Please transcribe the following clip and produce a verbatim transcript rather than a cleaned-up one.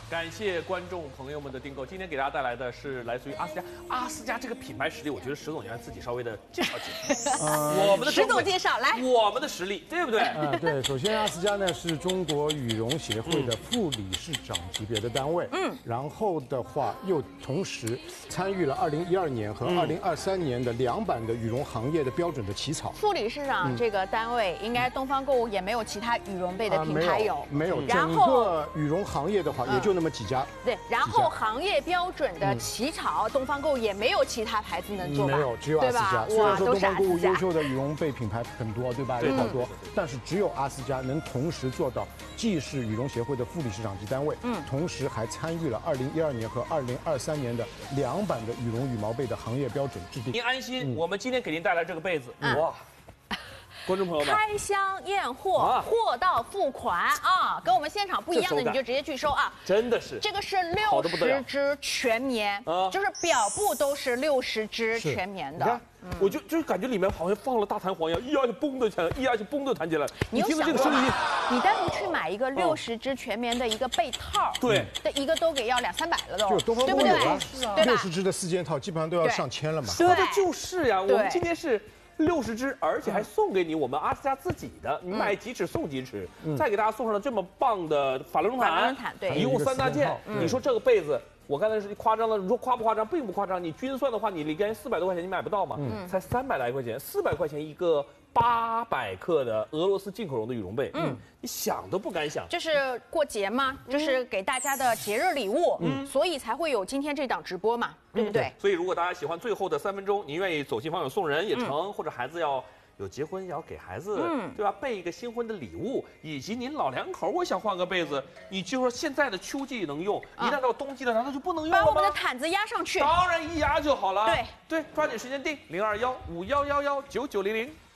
感谢观众朋友们的订购。今天给大家带来的是来自于阿斯加。阿斯加这个品牌实力，我觉得石总应该自己稍微的介绍介绍。我们的石总介绍来， 我们的实力，对不对？ 啊、呃，对。首先，阿斯加呢是中国羽绒协会的副理事长级别的单位。嗯。然后的话，又同时参与了二零一二年和二零二三年的两版的羽绒行业的标准的起草。 副理事长这个单位，应该东方购物也没有其他羽绒被的品牌有。 没有。没有。 然后整个羽绒行业的话，也就那么几家。 对。然后行业标准的起草，东方购物也没有其他牌子能做吧？ 没有，只有阿斯加。虽然说东方购物优秀的羽绒被品牌很多，对吧？有好多，但是只有阿斯加能同时做到，既是羽绒协会的副理事长级单位，嗯，同时还参与了二零一二年和二零二三年的两版的羽绒羽毛被的行业标准制定。 您安心，我们今天给您带来这个被子，哇！观众朋友们， 开箱验货，啊、货到付款啊！跟我们现场不一样的，你就直接去收啊！ 真的是， 这个是六十支全棉，啊、就是表布都是六十支全棉的。 你看，嗯、我就就感觉里面好像放了大弹簧一样，一压就嘣的起来，一压就嘣的弹起来。 你有想过吗？你单独去买一个六十支全棉的一个被套， 对， 的一个都给要两三百了都， 就东方购物有啊， 对吧？ 六十支的四件套基本上都要上千了嘛。 说的就是呀，我们今天是。六十支，而且还送给你我们阿斯加自己的，你买几尺送几尺，嗯、再给大家送上了这么棒的法兰绒毯， 对， 一共三大件。嗯、你说这个被子，我刚才是夸张的，你说夸不夸张？并不夸张。你均算的话，你里边四百多块钱你买不到嘛，嗯、才三百来块钱，四百块钱一个八百克的俄罗斯进口绒的羽绒被，嗯，你想都不敢想。 这是过节嘛，这是给大家的节日礼物，嗯，所以才会有今天这档直播嘛。对不对？ 所以如果大家喜欢最后的三分钟，您愿意走进方友送人也成，嗯、或者孩子要有结婚要给孩子，嗯、对吧？备一个新婚的礼物，以及您老两口我想换个被子，你就说现在的秋季能用，嗯、一旦到冬季了，难道就不能用了吗？ 把我们的毯子压上去， 当然一压就好了。 对对，抓紧时间订零二幺五幺幺幺九九零零。